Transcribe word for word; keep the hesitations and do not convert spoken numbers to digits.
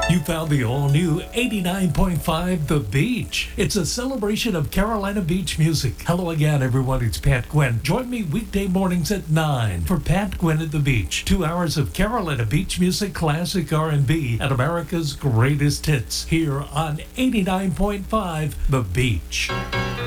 You found the all-new eighty-nine point five The Beach. It's a celebration of Carolina Beach music. Hello again, everyone. It's Pat Gwynn. Join me weekday mornings at nine for Pat Gwynn at the Beach. Two hours of Carolina Beach music, classic R and B, and America's greatest hits here on eighty-nine point five The Beach.